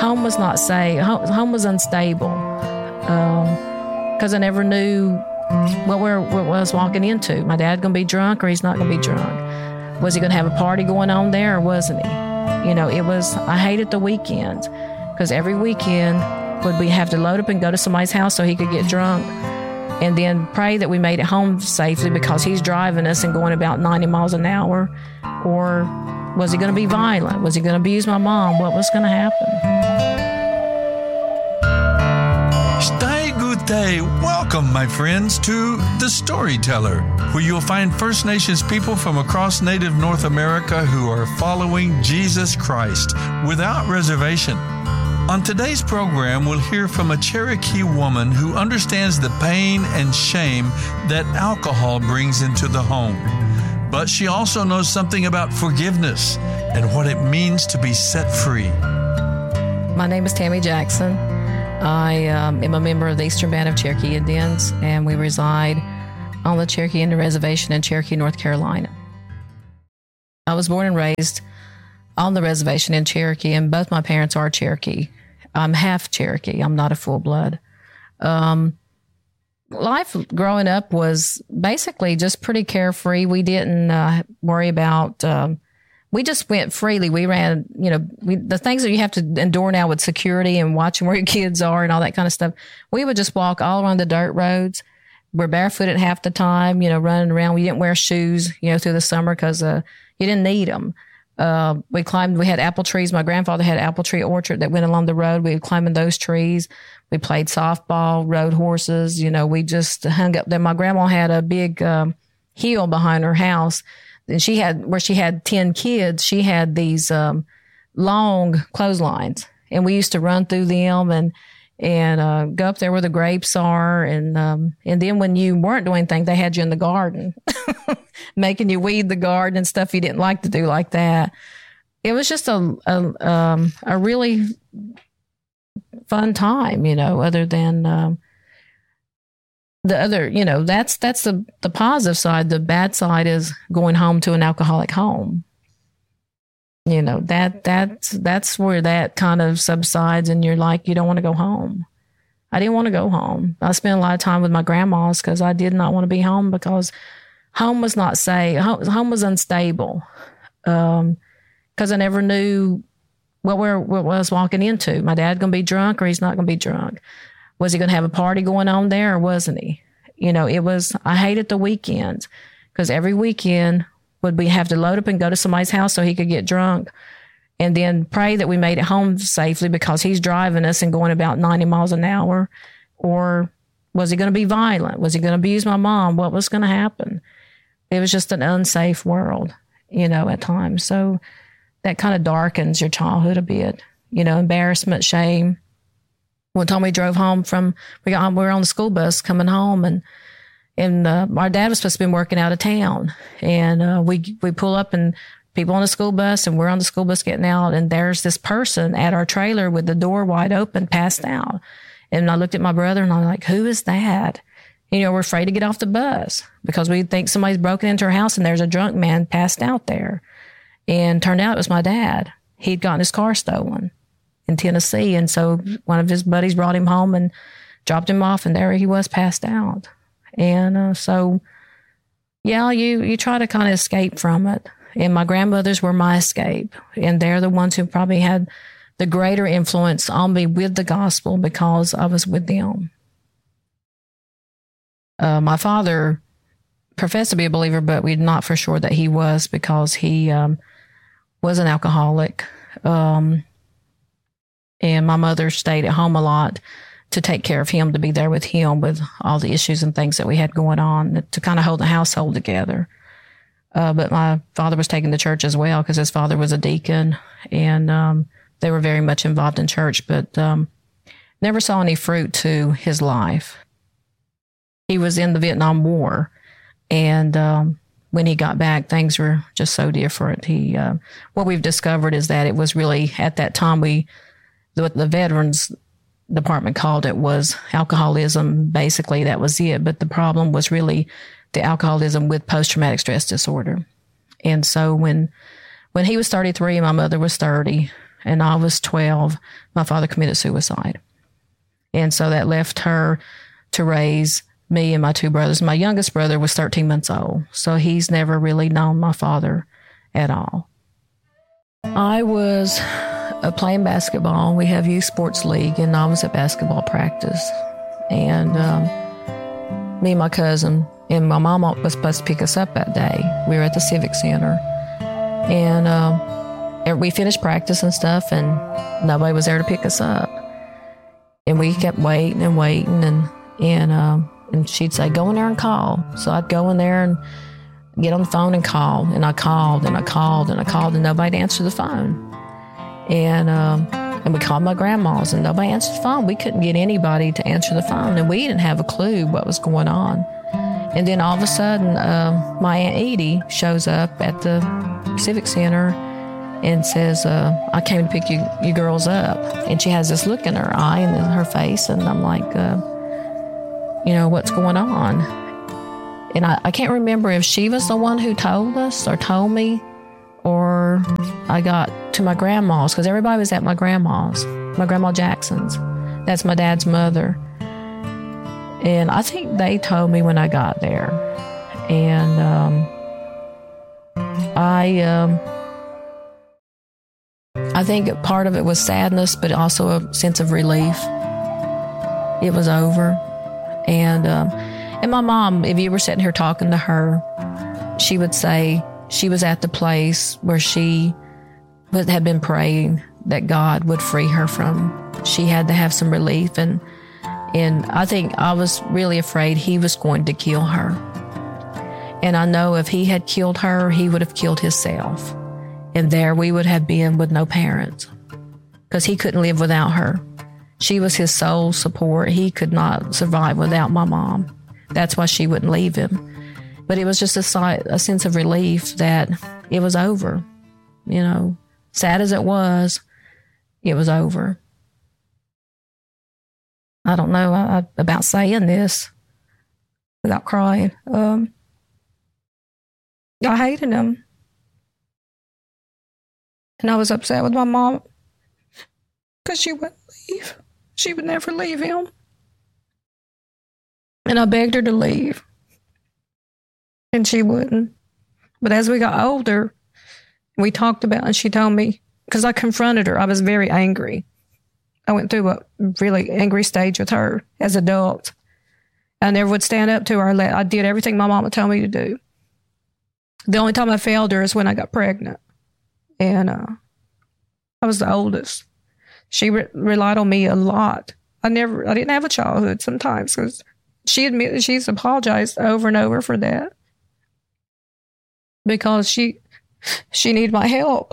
home was not safe. Home was unstable because I never knew what I was walking into. My dad going to be drunk or he's not going to be drunk? Was he going to have a party going on there or wasn't he? I hated the weekends because every weekend we have to load up and go to somebody's house so he could get drunk and then pray that we made it home safely because he's driving us and going about 90 miles an hour. Or was he going to be violent? Was he going to abuse my mom? What was going to happen? Stai Gute. Welcome, my friends, to The Storyteller, where you'll find First Nations people from across Native North America who are following Jesus Christ without reservation. On today's program, we'll hear from a Cherokee woman who understands the pain and shame that alcohol brings into the home. But she also knows something about forgiveness and what it means to be set free. My name is Tammy Jackson. I am a member of the Eastern Band of Cherokee Indians, and we reside on the Cherokee Indian Reservation in Cherokee, North Carolina. I was born and raised on the reservation in Cherokee, and both my parents are Cherokee. I'm half Cherokee. I'm not a full blood. Life growing up was basically just pretty carefree. We didn't worry about, we just went freely. We ran, the things that you have to endure now with security and watching where your kids are and all that kind of stuff. We would just walk all around the dirt roads. We're barefooted half the time, running around. We didn't wear shoes, through the summer because you didn't need them. We had apple trees. My grandfather had an apple tree orchard that went along the road. We would climb in those trees. We played softball, rode horses. We just hung up there. My grandma had a big hill behind her house, and she had 10 kids. She had these long clotheslines, and we used to run through them and go up there where the grapes are. And then when you weren't doing anything, they had you in the garden, making you weed the garden and stuff you didn't like to do like that. It was just a really fun time, other than the other, that's the positive side. The bad side is going home to an alcoholic home. That's where that kind of subsides, and you're like, you don't want to go home. I didn't want to go home. I spent a lot of time with my grandmas because I did not want to be home because home was not safe. Home was unstable because I never knew what I was walking into. My dad going to be drunk or he's not going to be drunk? Was he going to have a party going on there or wasn't he? I hated the weekends because every weekend we have to load up and go to somebody's house so he could get drunk and then pray that we made it home safely because he's driving us and going about 90 miles an hour. Or was he going to be violent? Was he going to abuse my mom? What was going to happen? It was just an unsafe world, at times. So that kind of darkens your childhood a bit, embarrassment, shame. One time we drove home we were on the school bus coming home and our dad was supposed to be working out of town. And we pull up and people on the school bus and we're on the school bus getting out. And there's this person at our trailer with the door wide open, passed out. And I looked at my brother and I'm like, who is that? We're afraid to get off the bus because we think somebody's broken into our house and there's a drunk man passed out there. And turned out it was my dad. He'd gotten his car stolen in Tennessee. And so one of his buddies brought him home and dropped him off and there he was passed out. And so, yeah, you try to kind of escape from it. And my grandmothers were my escape. And they're the ones who probably had the greater influence on me with the gospel because I was with them. My father professed to be a believer, but we're not for sure that he was because he was an alcoholic. And my mother stayed at home a lot to take care of him, to be there with him with all the issues and things that we had going on, to kind of hold the household together. But my father was taken to church as well because his father was a deacon, and they were very much involved in church, but never saw any fruit to his life. He was in the Vietnam War, and when he got back, things were just so different. What we've discovered is that it was really, at that time, what the Veterans Department called it was alcoholism. Basically, that was it. But the problem was really the alcoholism with post-traumatic stress disorder. And so when he was 33, my mother was 30, and I was 12, my father committed suicide. And so that left her to raise me and my two brothers. My youngest brother was 13 months old, so he's never really known my father at all. I was playing basketball. We have youth sports league, and I was at basketball practice. And me and my cousin and my mom was supposed to pick us up that day. We were at the Civic Center, and we finished practice and stuff, and nobody was there to pick us up. And we kept waiting and waiting, and she'd say, go in there and call. So I'd go in there and get on the phone and call. And I called and I called and I called, and nobody answered the phone. And we called my grandma's, and nobody answered the phone. We couldn't get anybody to answer the phone, and we didn't have a clue what was going on. And then all of a sudden, my Aunt Edie shows up at the Civic Center and says, I came to pick you girls up. And she has this look in her eye and in her face, and I'm like, what's going on? And I can't remember if she was the one who told us or told me, or I got to my grandma's, because everybody was at my grandma's, my Grandma Jackson's. That's my dad's mother. And I think they told me when I got there. And I think part of it was sadness, but also a sense of relief. It was over. And my mom, if you were sitting here talking to her, she would say she was at the place where she had been praying that God would free her from. She had to have some relief. And I think I was really afraid he was going to kill her. And I know if he had killed her, he would have killed himself. And there we would have been with no parents, because he couldn't live without her. She was his sole support. He could not survive without my mom. That's why she wouldn't leave him. But it was just a sense of relief that it was over. Sad as it was over. I don't know about saying this without crying. I hated him. And I was upset with my mom because she wouldn't leave. She would never leave him. And I begged her to leave. And she wouldn't. But as we got older, we talked about it, and she told me, because I confronted her, I was very angry. I went through a really angry stage with her as an adult. I never would stand up to her. I did everything my mama told me to do. The only time I failed her is when I got pregnant. And I was the oldest. She relied on me a lot. I didn't have a childhood sometimes, because she admitted, she's apologized over and over for that, because she needed my help.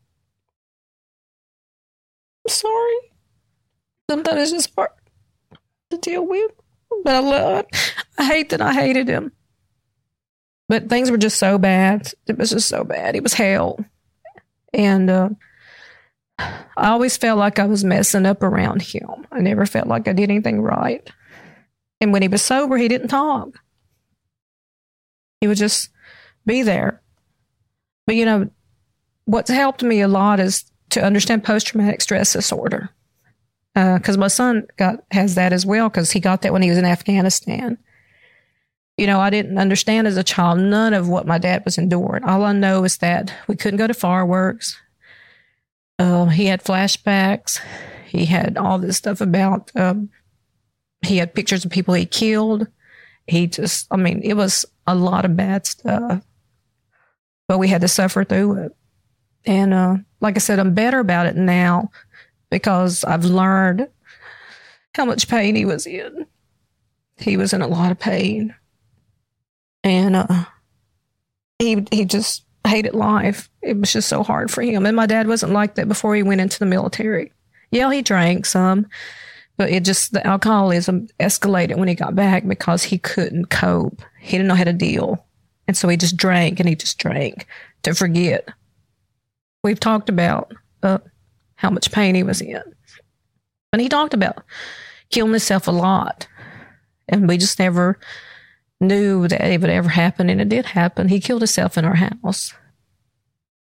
I'm sorry. Sometimes it's just hard to deal with, but I hate that I hated him. But things were just so bad. It was just so bad. It was hell. And I always felt like I was messing up around him. I never felt like I did anything right. And when he was sober, he didn't talk. He would just be there. But, what's helped me a lot is to understand post-traumatic stress disorder. Because my son has that as well, because he got that when he was in Afghanistan. I didn't understand as a child none of what my dad was enduring. All I know is that we couldn't go to fireworks. He had flashbacks. He had all this stuff about, he had pictures of people he killed. It was a lot of bad stuff. But we had to suffer through it. And like I said, I'm better about it now, because I've learned how much pain he was in. He was in a lot of pain. And he just hated life. It was just so hard for him. And my dad wasn't like that before he went into the military. Yeah, he drank some, but the alcoholism escalated when he got back, because he couldn't cope. He didn't know how to deal. And so he just drank, and he just drank to forget. We've talked about how much pain he was in. And he talked about killing himself a lot. And we just never knew that it would ever happen, and it did happen. He killed himself in our house.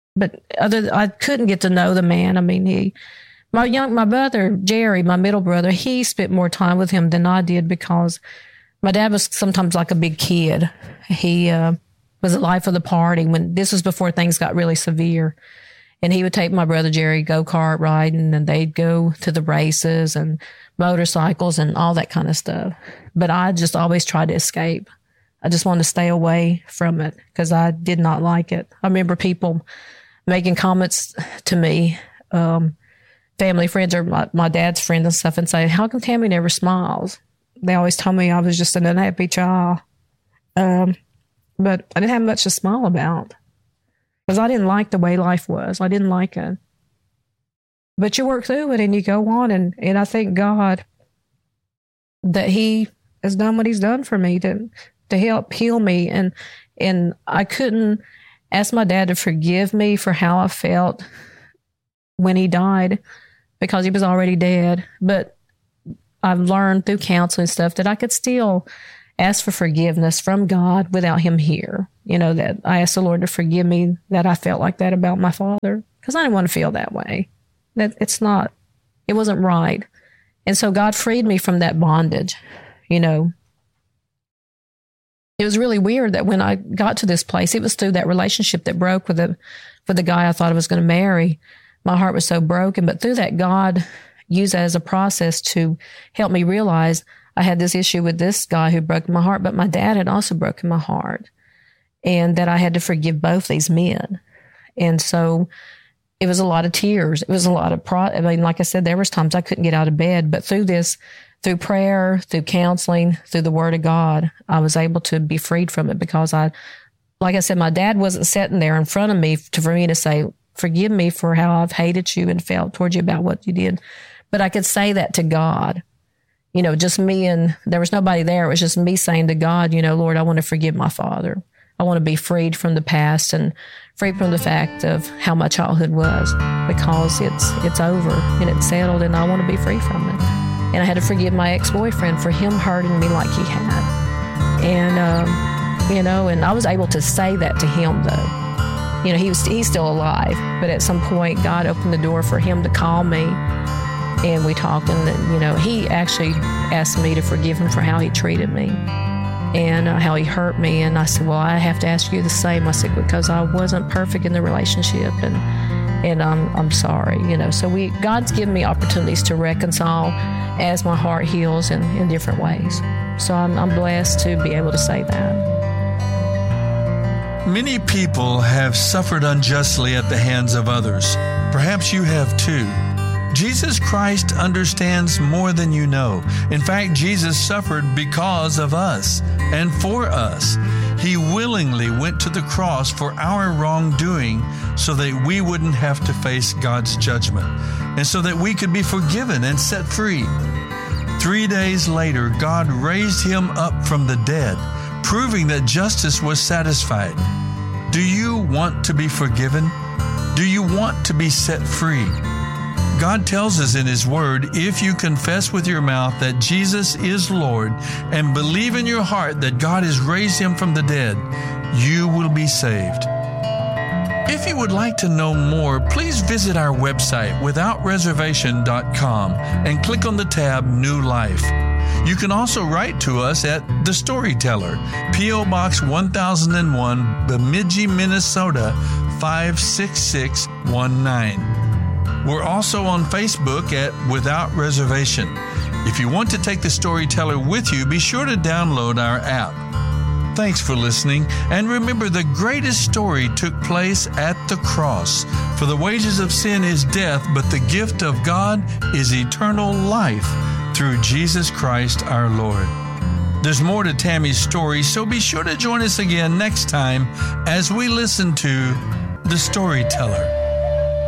But I couldn't get to know the man. I mean, my brother, Jerry, my middle brother, he spent more time with him than I did because my dad was sometimes like a big kid. He was the life of the party when this was before things got really severe. And he would take my brother Jerry go-kart riding, and they'd go to the races and motorcycles and all that kind of stuff. But I just always tried to escape. I just wanted to stay away from it because I did not like it. I remember people making comments to me, family friends or my dad's friends and stuff, and say, how come Tammy never smiles? They always told me I was just an unhappy child. But I didn't have much to smile about because I didn't like the way life was. I didn't like it. But you work through it and you go on, and I thank God that he has done what he's done for me to help heal me. And I couldn't ask my dad to forgive me for how I felt when he died because he was already dead. But I've learned through counseling stuff that I could still ask for forgiveness from God without him here. You know, that I asked the Lord to forgive me that I felt like that about my father because I didn't want to feel that way. That it wasn't right. And so God freed me from that bondage, you know. It was really weird that when I got to this place, it was through that relationship that broke with the guy I thought I was going to marry. My heart was so broken, but through that, God used that as a process to help me realize I had this issue with this guy who broke my heart, but my dad had also broken my heart, and that I had to forgive both these men. And so it was a lot of tears. It was a lot of like I said, there was times I couldn't get out of bed, but through this, through prayer, through counseling, through the Word of God, I was able to be freed from it because like I said, my dad wasn't sitting there in front of me for me to say, forgive me for how I've hated you and felt towards you about what you did. But I could say that to God, you know, just me, and there was nobody there. It was just me saying to God, you know, Lord, I want to forgive my father. I want to be freed from the past and free from the fact of how my childhood was because it's over and it's settled, and I want to be free from it. And I had to forgive my ex-boyfriend for him hurting me like he had. And, you know, and I was able to say that to him, though. You know, he's still alive, but at some point, God opened the door for him to call me, and we talked, and, you know, he actually asked me to forgive him for how he treated me and how he hurt me. And I said, well, I have to ask you the same. I said, because I wasn't perfect in the relationship, and I'm sorry, you know. So God's given me opportunities to reconcile as my heart heals in different ways. So I'm blessed to be able to say that. Many people have suffered unjustly at the hands of others. Perhaps you have too. Jesus Christ understands more than you know. In fact, Jesus suffered because of us and for us. He willingly went to the cross for our wrongdoing so that we wouldn't have to face God's judgment and so that we could be forgiven and set free. 3 days later, God raised him up from the dead, proving that justice was satisfied. Do you want to be forgiven? Do you want to be set free? God tells us in His Word, if you confess with your mouth that Jesus is Lord and believe in your heart that God has raised Him from the dead, you will be saved. If you would like to know more, please visit our website, withoutreservation.com, and click on the tab New Life. You can also write to us at The Storyteller, P.O. Box 1001, Bemidji, Minnesota 56619. We're also on Facebook at Without Reservation. If you want to take The Storyteller with you, be sure to download our app. Thanks for listening, and remember, the greatest story took place at the cross. For the wages of sin is death, but the gift of God is eternal life through Jesus Christ our Lord. There's more to Tammy's story, so be sure to join us again next time as we listen to The Storyteller.